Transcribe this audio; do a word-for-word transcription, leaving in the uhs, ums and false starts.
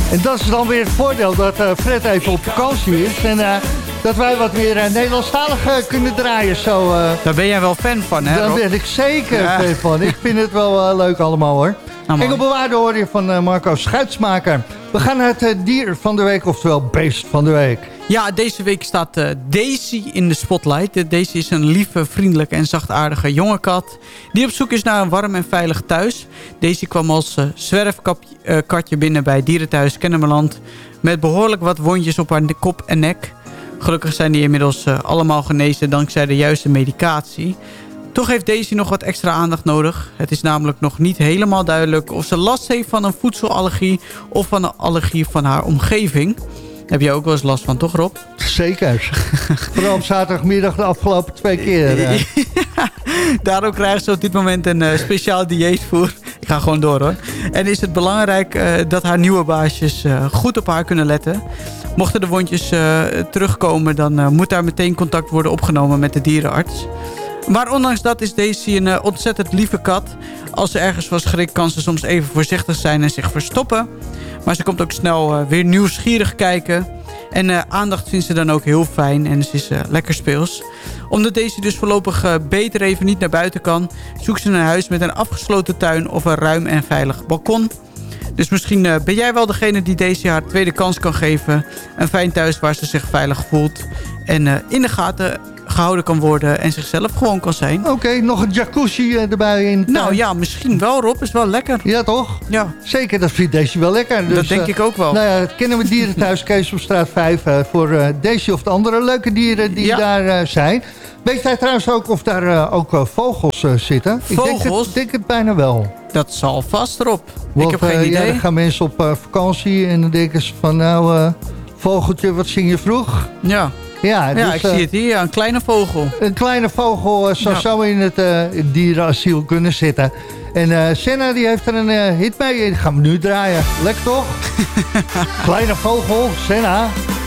En dat is dan weer het voordeel dat uh, Fred even op vakantie is. En uh, dat wij wat meer uh, Nederlandstalig uh, kunnen draaien. Zo, uh, daar ben jij wel fan van, hè, Daar Rob? ben ik zeker ja. fan van. Ik vind het wel uh, leuk allemaal, hoor. Nou, Engelbewaarde hoor je van uh, Marco Schuitsmaker. We gaan naar het uh, dier van de week, oftewel beest van de week. Ja, deze week staat uh, Daisy in de spotlight. Daisy is een lieve, vriendelijke en zachtaardige jonge kat die op zoek is naar een warm en veilig thuis. Daisy kwam als uh, zwerfkatje uh, binnen bij Dierenthuis Kennemerland met behoorlijk wat wondjes op haar kop en nek. Gelukkig zijn die inmiddels uh, allemaal genezen dankzij de juiste medicatie. Toch heeft Daisy nog wat extra aandacht nodig. Het is namelijk nog niet helemaal duidelijk of ze last heeft van een voedselallergie of van een allergie van haar omgeving. Heb jij ook wel eens last van, toch, Rob? Zeker. Vooral op zaterdagmiddag de afgelopen twee keer. Uh. Ja, daarom krijgen ze op dit moment een uh, speciaal dieetvoer. Ik ga gewoon door, hoor. En is het belangrijk uh, dat haar nieuwe baasjes uh, goed op haar kunnen letten. Mochten de wondjes uh, terugkomen, dan uh, moet daar meteen contact worden opgenomen met de dierenarts. Maar ondanks dat is Daisy een uh, ontzettend lieve kat. Als ze ergens van schrikt, kan ze soms even voorzichtig zijn en zich verstoppen. Maar ze komt ook snel uh, weer nieuwsgierig kijken. En uh, aandacht vindt ze dan ook heel fijn en ze is uh, lekker speels. Omdat Daisy dus voorlopig uh, beter even niet naar buiten kan, zoekt ze een huis met een afgesloten tuin of een ruim en veilig balkon. Dus misschien uh, ben jij wel degene die Daisy haar tweede kans kan geven. Een fijn thuis waar ze zich veilig voelt. En uh, in de gaten gehouden kan worden en zichzelf gewoon kan zijn. Oké, okay, nog een jacuzzi erbij in de tuin. Nou ja, misschien wel, Rob. Is wel lekker. Ja, toch? Ja. Zeker, dat vindt Daisy wel lekker. Dus, dat denk uh, ik ook wel. Nou ja, kennen we Dierenthuis Kees op straat vijf uh, voor uh, Daisy of de andere leuke dieren die ja. daar uh, zijn. Weet jij trouwens ook of daar uh, ook uh, vogels uh, zitten? Vogels? Ik denk het, denk het bijna wel. Dat zal vast, Rob. Want, ik heb geen uh, idee. Ja, dan gaan mensen op uh, vakantie en dan denken ze van nou, uh, vogeltje, wat zing je vroeg? Ja. Ja, dus, ja, ik uh, zie het hier. Ja, een kleine vogel. Een kleine vogel uh, zou ja. zo in het uh, dierenasiel kunnen zitten. En uh, Senna die heeft er een uh, hit mee. Die gaan we nu draaien. Lekker toch? Kleine vogel, Senna.